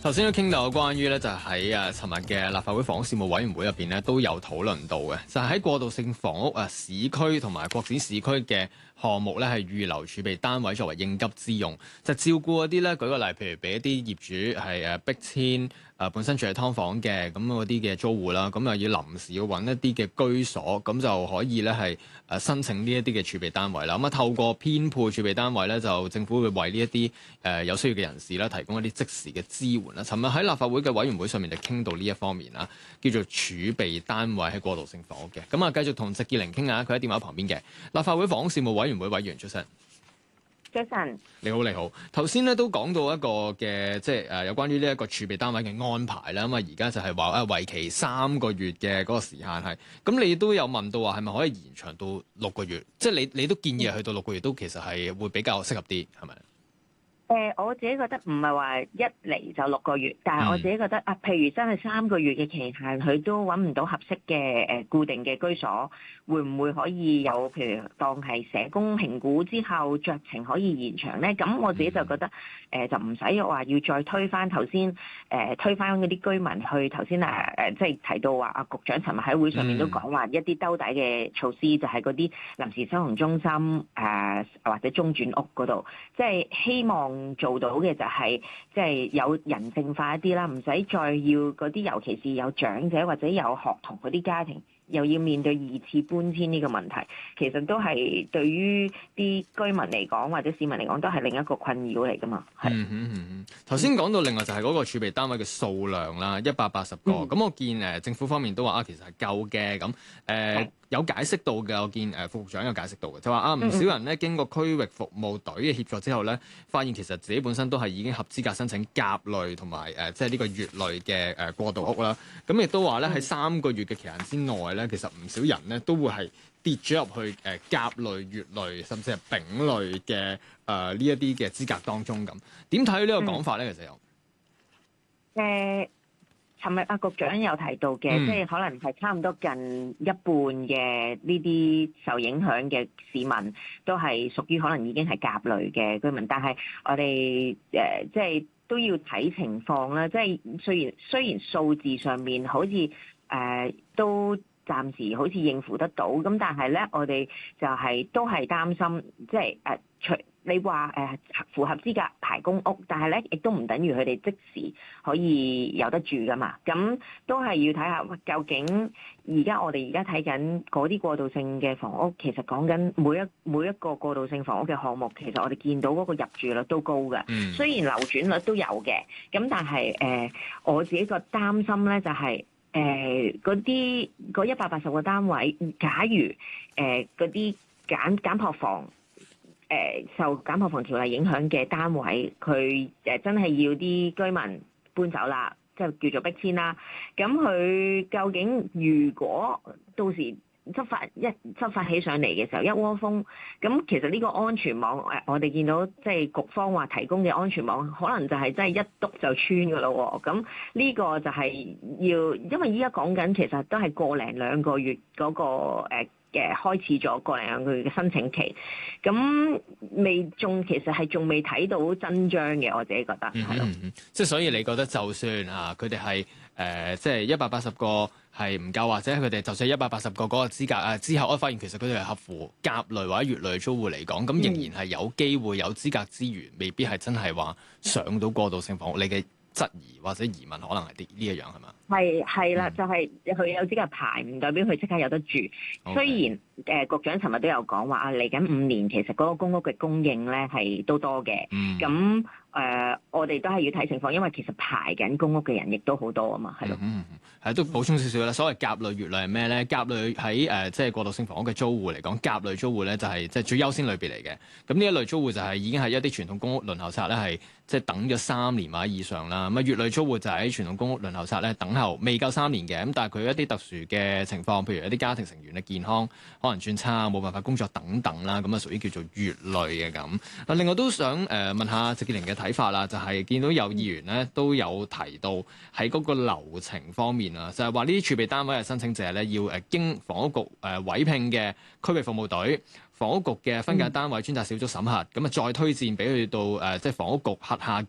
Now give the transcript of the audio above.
頭先都傾到關於咧，就喺尋日嘅立法會房屋事務委員會入邊咧，都有討論到嘅，就係喺過渡性房屋市區同埋擴展市區嘅項目咧，係預留儲備單位作為應急之用，就照顧嗰啲咧，舉個例，譬如俾一啲業主係逼遷本身住喺劏房嘅咁嗰啲嘅租戶啦，咁又要臨時要揾一啲嘅居所，咁就可以咧係申請呢一啲嘅儲備單位啦。咁透過編配儲備單位咧，就政府會為呢一啲有需要嘅人士啦，提供一啲即時嘅支援啦。尋日喺立法會嘅委員會上面就傾到呢一方面啦，叫做儲備單位喺過渡性房屋嘅。咁啊，繼續同席建玲傾下，佢喺電話旁邊嘅立法會房屋事務委員會委員出席。 早晨， 你好，你好。頭先咧都講到一個嘅，即係有關於呢一個儲備單位嘅安排啦。咁啊，而家就係話為期3個月嘅嗰個時限係。咁你都有問到話係咪可以延長到6個月？即係你都建議去到6個月都其實係會比較適合啲，係咪？ 我自己覺得唔係話一嚟就6個月，但係我自己覺得譬如真係3個月嘅期限，佢都揾唔到合適嘅固定嘅居所，會唔會可以有譬如當係社工評估之後酌情可以延長咧？咁我自己就覺得就唔使話要再推翻頭先推翻嗰啲居民去頭先即係提到話局長尋日喺會上面都講話一啲兜底嘅措施，就係嗰啲臨時收容中心或者中轉屋嗰度，即係希望做到嘅就係即係有人性化一啲啦，唔使再要嗰啲，尤其是有長者或者有學童嗰啲家庭，又要面對2次搬遷呢個問題，其實都係對於啲居民嚟講或者市民嚟講都係另一個困擾嚟㗎嘛。 頭先講到另外就係嗰個儲備單位嘅數量啦，180個。咁我見政府方面都話其實係夠嘅。咁有解釋到嘅，我見副局長有解釋到嘅，就話唔少人咧經過區域服務隊嘅協助之後咧，發現其實自己本身都係已經合資格申請甲類同埋即係呢個乙類嘅過渡屋啦。咁亦都話咧喺3個月嘅期限之內咧，其實唔少人咧都會係跌咗入去甲類、乙類甚至係丙類嘅呢一啲嘅資格當中咁。點睇呢個講法咧？其實有尋日局長有提到嘅，即係可能係差唔多近一半嘅呢啲受影響嘅市民都係屬於可能已經係甲類嘅居民，但係我哋即係都要睇情況啦。即係雖然數字上面好似都暫時好似應付得到，咁但係咧我哋就都係擔心，即係你話符合資格排公屋，但係咧亦都唔等於佢哋即時可以有得住噶嘛。咁都係要睇下究竟我哋而家睇緊嗰啲過渡性嘅房屋，其實講緊每一個過渡性房屋嘅項目，其實我哋見到嗰個入住率都高嘅。雖然流轉率都有嘅，咁但係我自己個擔心咧就係嗰180個單位，假如嗰啲簡樸房受簡樸房條例影響嘅單位，佢真係要啲居民搬走啦，即係叫做逼遷啦。咁佢究竟如果到時執法起上嚟嘅時候一窩蜂，咁其實呢個安全網我哋見到即係局方話提供嘅安全網，可能就係真係一篤就穿噶咯。咁呢個就係因為依家講緊其實都係個零2個月嗰個開始咗個零2個月嘅申請期，咁其實係仲未睇到真章嘅，我自己覺得係咯。 即係所以你覺得就算佢哋係即係180個係唔夠，或者佢哋就算180個嗰個資格之後，我發現其實佢哋係合乎甲類或者乙類租戶嚟講，咁仍然係有機會有資格之餘，未必係真係話上到過渡性房屋。你嘅質疑或者疑問可能係呢一樣係嘛？ 係啦，就係佢有資格排，唔代表佢即刻有得住。雖然局長尋日都有講話嚟緊5年，其實嗰個公屋嘅供應咧係都多嘅。咁我哋都係要睇情況，因為其實排緊公屋嘅人亦都好多啊嘛，係咯。 係都補充少少啦。所謂甲類、乙類係咩咧？甲類喺即係過渡性房屋嘅租戶嚟講，甲類租戶咧就係即係最優先類別嚟嘅。咁呢一類租戶就係已經係一啲傳統公屋輪候冊咧係即係等咗3年或者以上啦。咁乙類租戶就喺傳統公屋輪候冊咧等候未夠3年嘅。咁但係佢一啲特殊嘅情況，譬如一啲家庭成員嘅健康可能轉差，冇辦法工作等等啦，咁啊屬於叫做乙類嘅咁。另外都想問下席建玲嘅睇法啦，就係見到有議員咧都有提到喺嗰個流程方面啊，就係話呢啲儲備單位嘅申請者咧要經房屋局委聘嘅區域服務隊、房屋局嘅分間單位專責小組審核，咁啊再推薦俾佢到即係房屋局轄下